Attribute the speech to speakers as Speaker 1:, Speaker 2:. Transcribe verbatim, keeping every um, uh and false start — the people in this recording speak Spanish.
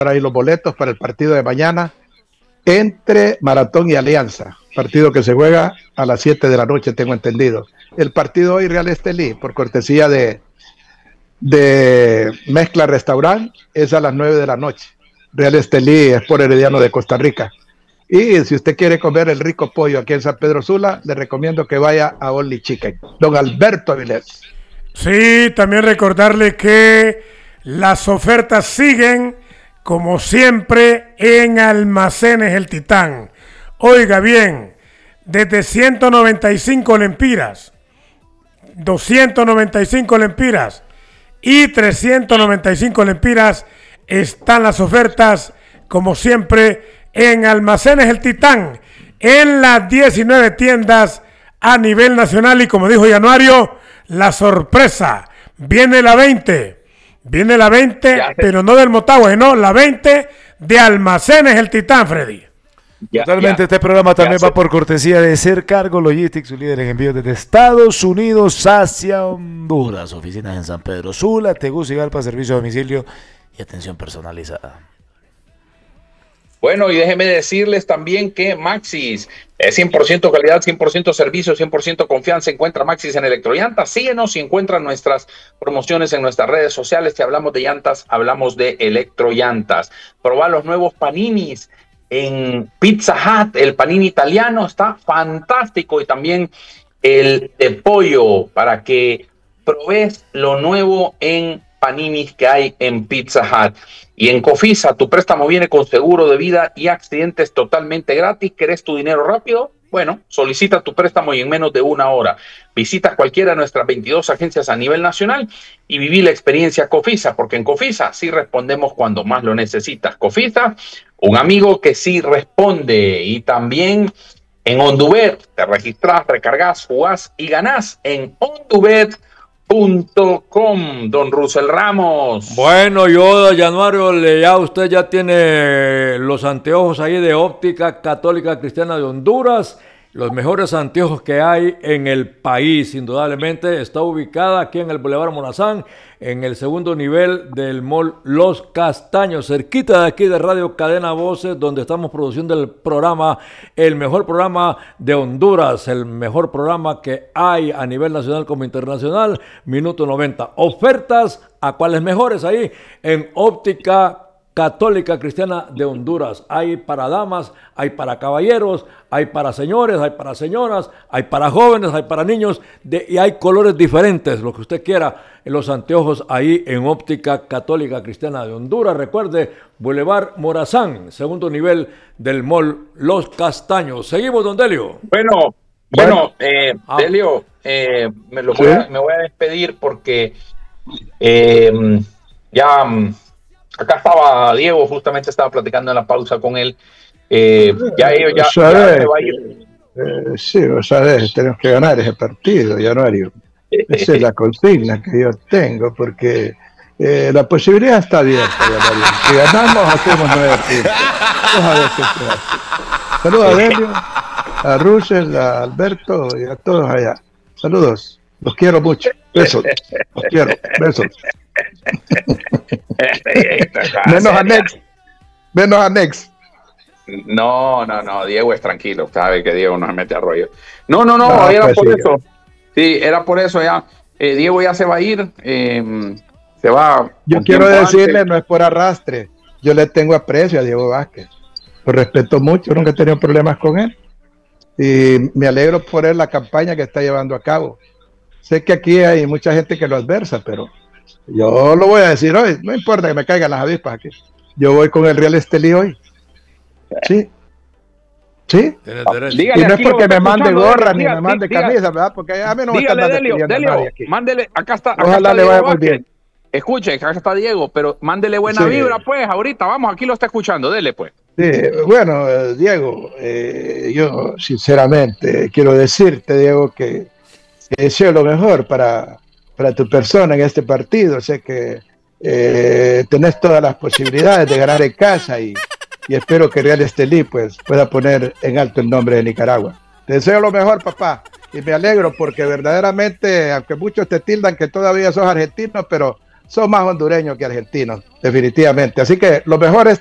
Speaker 1: ahí los boletos para el partido de mañana entre Maratón y Alianza, partido que se juega a las siete de la noche, tengo entendido. El partido hoy Real Estelí, por cortesía de, de Mezcla Restaurant, es a las nueve de la noche. Real Estelí es por Herediano de Costa Rica. Y si usted quiere comer el rico pollo aquí en San Pedro Sula, le recomiendo que vaya a Only Chicken. Don Alberto Avilés.
Speaker 2: Sí, también recordarle que las ofertas siguen como siempre en Almacenes El Titán. Oiga bien, desde ciento noventa y cinco lempiras, doscientos noventa y cinco lempiras y trescientos noventa y cinco lempiras están las ofertas como siempre en Almacenes El Titán, en las diecinueve tiendas a nivel nacional. Y como dijo Januario, la sorpresa, viene la veinte, viene la veinte, pero no del Motagua, no, la veinte de Almacenes El Titán, Freddy.
Speaker 3: Ya, Totalmente, ya, este programa también va por cortesía de Ser Cargo Logistics, su líder en envíos desde Estados Unidos hacia Honduras. Oficinas en San Pedro Sula, Tegucigalpa, servicio a domicilio y atención personalizada.
Speaker 4: Bueno, y déjenme decirles también que Maxxis es cien por ciento calidad, cien por ciento servicio, cien por ciento confianza. Encuentra Maxxis en Electrollantas. Síguenos y encuentra nuestras promociones en nuestras redes sociales. Si hablamos de llantas, hablamos de Electrollantas. Proba los nuevos paninis en Pizza Hut. El panini italiano está fantástico, y también el de pollo para que probes lo nuevo en paninis que hay en Pizza Hut. Y en Cofisa, tu préstamo viene con seguro de vida y accidentes totalmente gratis. ¿Querés tu dinero rápido? Bueno, solicita tu préstamo y en menos de una hora. Visita cualquiera de nuestras veintidós agencias a nivel nacional y viví la experiencia Cofisa, porque en Cofisa sí respondemos cuando más lo necesitas. Cofisa, un amigo que sí responde. Y también en Ondubet, te registras, recargas, jugás y ganás en ondubet punto com. Don Russell Ramos.
Speaker 5: Bueno, yo, Januario, ya usted ya tiene los anteojos ahí de Óptica Católica Cristiana de Honduras, los mejores anteojos que hay en el país, indudablemente. Está ubicada aquí en el Boulevard Morazán, en el segundo nivel del mall Los Castaños, cerquita de aquí de Radio Cadena Voces, donde estamos produciendo el programa, el mejor programa de Honduras, el mejor programa que hay a nivel nacional como internacional, Minuto noventa. Ofertas a cuáles mejores ahí en Óptica Católica Cristiana de Honduras. Hay para damas, hay para caballeros, hay para señores, hay para señoras, hay para jóvenes, hay para niños, de, y hay colores diferentes, lo que usted quiera, en los anteojos ahí en Óptica Católica Cristiana de Honduras. Recuerde, Boulevard Morazán, segundo nivel del mall Los Castaños. Seguimos, don Delio.
Speaker 4: Bueno, bueno, eh, ah. Delio, eh, me, lo voy a, me voy a despedir porque eh, ya... Acá estaba Diego, justamente estaba platicando en la pausa con él. Eh, ya ellos ya, ya se va a ir.
Speaker 1: Eh, sí, vos sabés, tenemos que ganar ese partido, Januario. Esa es la consigna que yo tengo, porque eh, la posibilidad está abierta, Januario. Si ganamos, hacemos nueve puntos. Vamos a ver qué se hace. Saludos a Delio, a Russell, a Alberto y a todos allá. Saludos, los quiero mucho. Besos, los quiero, besos. Menos a Nex. Menos a Nex.
Speaker 4: No, no, no, Diego es tranquilo, sabe que Diego no se mete a rollo. No, no, no, no era pues por sí, eso. Sí, era por eso ya. Eh, Diego ya se va a ir. Eh, se va.
Speaker 1: Yo quiero decirle, antes. No es por arrastre. Yo le tengo aprecio a Diego Vázquez. Lo respeto mucho, nunca he tenido problemas con él. Y me alegro por él la campaña que está llevando a cabo. Sé que aquí hay mucha gente que lo adversa, pero yo lo voy a decir hoy, no importa que me caigan las avispas aquí. Yo voy con el Real Estelí hoy. Sí. ¿Sí?
Speaker 4: Dígale,
Speaker 1: y no es porque me mande gorra ni
Speaker 4: dígale,
Speaker 1: me mande
Speaker 4: dígale,
Speaker 1: camisa, ¿verdad? Porque a mí no me
Speaker 4: dígale,
Speaker 1: están
Speaker 4: Delio, Delio, mándele, acá está. Acá
Speaker 1: Ojalá
Speaker 4: está
Speaker 1: le vaya
Speaker 4: muy
Speaker 1: bien.
Speaker 4: Escuche, acá está Diego, pero mándele buena
Speaker 1: sí.
Speaker 4: vibra, pues, ahorita, vamos, aquí lo está escuchando, dele, pues.
Speaker 1: Sí, bueno, eh, Diego, eh, yo sinceramente quiero decirte, Diego, que deseo lo mejor para, para tu persona en este partido. Sé que eh, tenés todas las posibilidades de ganar en casa y, y espero que Real Estelí pues, pueda poner en alto el nombre de Nicaragua. Te deseo lo mejor, papá, y me alegro porque verdaderamente, aunque muchos te tildan que todavía sos argentino, pero son más hondureños que argentinos, definitivamente. Así que los mejores